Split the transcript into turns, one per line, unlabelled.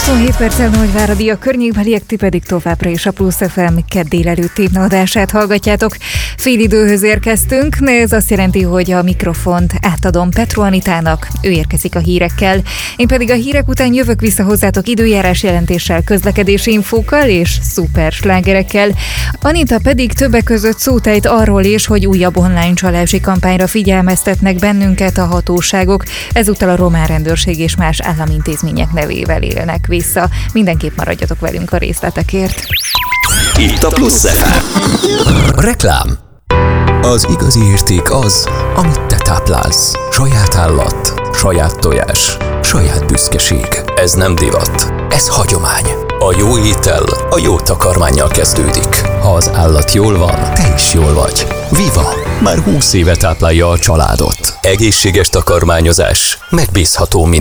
27 perccel Nagyváradi, a környékbeliek, ti pedig továbbra is a Plusz FM kedd délelőtt témaadását hallgatjátok. Félidőhöz érkeztünk, ez azt jelenti, hogy a mikrofont átadom Petro Anitának, ő érkezik a hírekkel. Én pedig a hírek után jövök vissza hozzátok időjárás jelentéssel, közlekedési infókkal és szuper slágerekkel. Anita pedig többek között szót ejt arról is, hogy újabb online csalási kampányra figyelmeztetnek bennünket a hatóságok. Ezúttal a román rendőrség és más államintézmények nevével élnek vissza. Mindenképp maradjatok velünk a részletekért.
Itt a Plusz FM. Reklám. Az igazi érték az, amit te táplálsz. Saját állat, saját tojás, saját büszkeség. Ez nem divat, ez hagyomány. A jó étel a jó takarmánnyal kezdődik. Ha az állat jól van, te is jól vagy. Viva! Már 20 éve táplálja a családot. Egészséges takarmányozás, megbízható